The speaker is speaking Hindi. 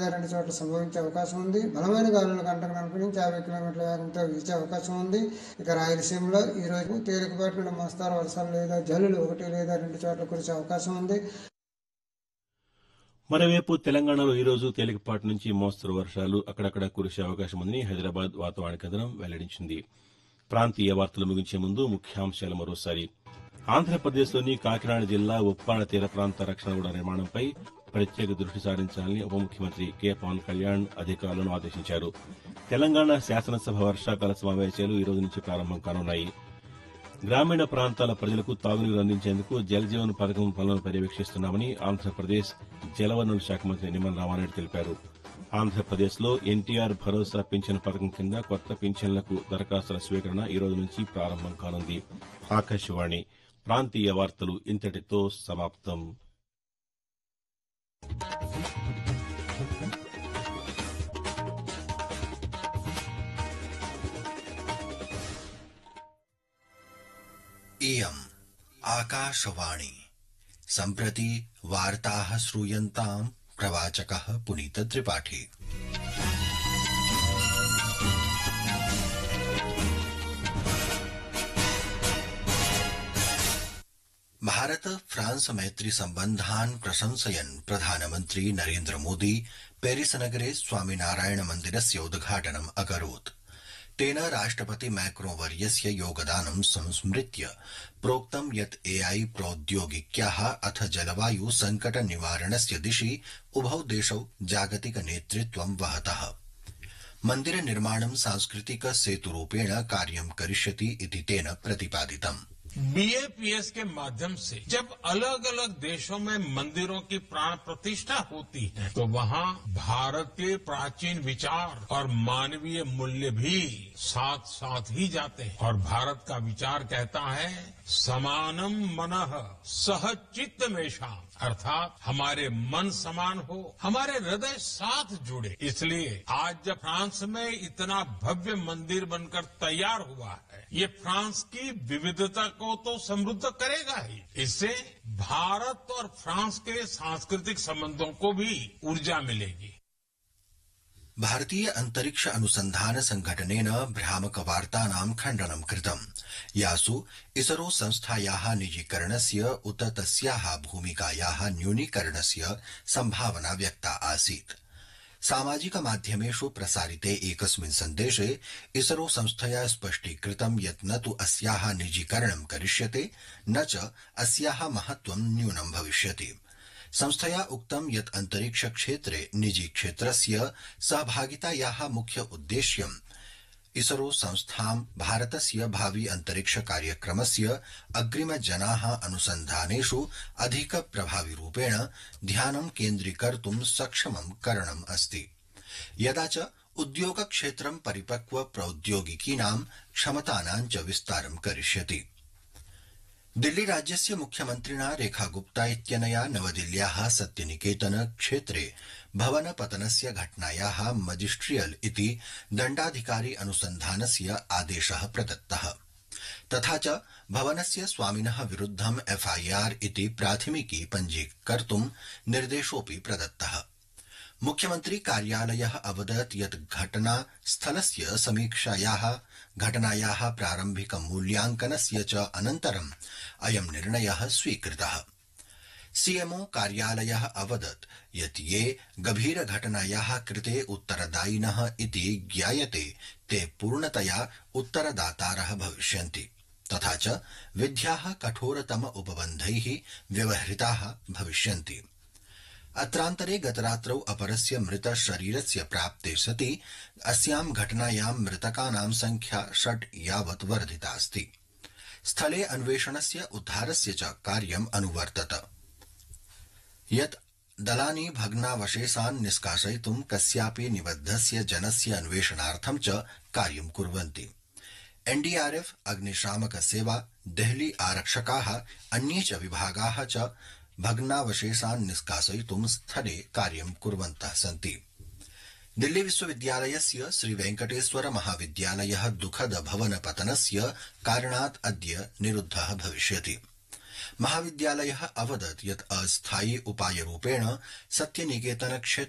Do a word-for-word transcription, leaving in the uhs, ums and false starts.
లేదా రెండు చోట్ల సంభవించే అవకాశం ఉంది. బలమైన గాలులు గంటకు నలభై నుంచి యాభై కిలోమీటర్ల వేగంతో వీచే అవకాశం ఉంది. ఇక రాయలసీమలో ఈ రోజు తేలికపాటి నుండి మోస్తారు వర్షాలు లేదా జల్లులు ఒకటి లేదా రెండు చోట్ల కురిసే అవకాశం ఉంది. మరోవైపు తెలంగాణలో ఈ రోజు తేలికపాటి నుంచి మోస్తరు వర్షాలు అక్కడక్కడ కురిసే అవకాశం ఉందని హైదరాబాద్ వాతావరణ కేంద్రం వెల్లడించింది. ప్రాంతీయ వార్తలు ముగించే ముందు ముఖ్యాంశాలు మరోసారి. ఆంధ్రప్రదేశ్లోని కాకినాడ జిల్లా ఉప్పాడ తీర ప్రాంత రక్షణ గోడ నిర్మాణంపై ప్రత్యేక దృష్టి సారించాలని ఉప ముఖ్యమంత్రి కె పవన్ కళ్యాణ్ అధికారులను ఆదేశించారు. తెలంగాణ శాసనసభ వర్షాకాల సమావేశాలు ఈ రోజు నుంచి ప్రారంభం కానున్నాయి. గ్రామీణ ప్రాంతాల ప్రజలకు తాగునీరు అందించేందుకు జలజీవన్ పథకం పనులను పర్యవేక్షిస్తున్నామని ఆంధ్రప్రదేశ్ జలవనరుల శాఖ మంత్రి నిమ్మల రామారెడ్డి తెలిపారు. ఆంధ్రప్రదేశ్లో ఎన్టీఆర్ భరోసా పింఛన్ పథకం కింద కొత్త పింఛన్లకు దరఖాస్తుల స్వీకరణ ఈ రోజు నుంచి ప్రారంభం కానుంది. ఆకాశవాణి ప్రాంతీయ వార్తలు ఇంతటితో సమాప్తం. इयम् आकाशवाणी सम्प्रति वार्ताः श्रूयन्ताम् प्रवाचकः पुनीत त्रिपाठी। भारत फ्रांस मैत्री सम्बन्धान् प्रशंसयन् प्रधानमन्त्री नरेन्द्र मोदी पेरिस नगरे स्वामिनारायण मन्दिरस्य उद्घाटनम् अकरोत्। तेन राष्ट्रपति मैक्रों वर्यस्य योगदानं संस्मृत्य प्रोक्तं यत् एआई प्रौद्योगिक्याः अथ जलवायु संकट निवारणस्य दिशि उभौ देशौ जागतिक नेतृत्वं वहतः। मन्दिर निर्माणं सांस्कृतिक सेतुरूपेण कार्यं करिष्यति इति तेन प्रतिपादितम्। बीएपीएस के माध्यम से जब अलग अलग देशों में मंदिरों की प्राण प्रतिष्ठा होती है तो वहाँ भारत के प्राचीन विचार और मानवीय मूल्य भी साथ साथ ही जाते हैं। और भारत का विचार कहता है समानम मनः सह चित्त मेषाम, अर्थात हमारे मन समान हो, हमारे हृदय साथ जुड़े। इसलिए आज जब फ्रांस में इतना भव्य मंदिर बनकर तैयार हुआ है, ये फ्रांस की विविधता को तो समृद्ध करेगा ही, इससे भारत और फ्रांस के सांस्कृतिक संबंधों को भी ऊर्जा मिलेगी। भारतीय अंतरिक्ष अनुसंधान संघटनेन भ्रामक वार्तानां खण्डनं कृतम्, यासु इसरो संस्थायाः निजीकरणस्य उत तस्याः भूमिकायाः न्यूनीकरणस्य सम्भावना व्यक्ता आसीत्। सामाजिक माध्यमेषु प्रसारिते एकस्मिन् सन्देशे इसरो संस्थया स्पष्टीकृतं यत् न तु अस्याः निजीकरणं करिष्यते न च अस्याः महत्त्वं न्यूनं भविष्यति। संस्थया उक्तं यत् अंतरिक्ष क्षेत्रे निजी क्षेत्रस्य सहभागितायाः मुख्य उद्देश्यम् इसरो संस्थां भारतस्य भावि अंतरिक्ष कार्यक्रमस्य अग्रिम जनाः अनुसन्धानेषु अधिक प्रभावी रूपेण ध्यानं केन्द्रीकर्तुं सक्षमं करणम् अस्ति। यदा च उद्योग क्षेत्रं परिपक्व प्रौद्योगिकीनां क्षमतानां च विस्तारं करिष्यति। दिल्ली राज्यस्य मुख्यमन्त्रिणा रेखा गुप्ता इत्यनया नवदिल्ल्याः सत्यनिकेतन क्षेत्रे भवन पतनस्य घटनायाः मजिस्ट्रियल इति दण्डाधिकारी अनुसन्धानस्य आदेशः प्रदत्तः। तथा च भवनस्य स्वामिनः विरुद्धं एफआईआर इति प्राथमिकी पञ्जीकर्तुं निर्देशोऽपि प्रदत्तः। मुख्यमंत्री कार्यालयः अवदत् यत् घटनास्थलस्य समीक्षायाः घटनायाः प्रारम्भिक मूल्यांकनस्य च अनन्तरम् अयं निर्णयः स्वीकृतः। सीएमओ कार्यालयः अवदत् यत् ये गभीर घटनायाः कृते उत्तरदायिनः इति ज्ञायते ते पूर्णतया उत्तरदातारः भविष्यन्ति, तथा च विध्याः कठोरतम उपबन्धैः व्यवहृताः भविष्यन्ति। अत्रान्तरे गतरात्रौ अपरस्य मृत शरीरस्य प्राप्ते सति अस्यां घटनायां मृतकानां संख्या षट् यावत् वर्धितास्ति। स्थले अन्वेषणस्य उद्धारस्य च कार्यम् अनुवर्तत। यत् दलानि भग्नावशेषान् निष्कासयितुं कस्यापि निबद्धस्य जनस्य अन्वेषणार्थं च कार्यं कुर्वन्ति। एनडीआरएफ, अग्निशामक सेवा, देहली आरक्षकाः, अन्ये च विभागाः च भग्नावशेषान् निष्कासयितुं स्थले कार्यं कुर्वन्तः सन्ति। दिल्ली विश्वविद्यालयस्य श्री वेंकटेश्वर महाविद्यालयः दुःखद भवन पतनस्य कारणात् अद्य निरुद्धः भविष्यति। महाविद्यालयः अवदत् यत् अस्थायि उपायरूपेण सत्यनिकेतन क्षेत्रे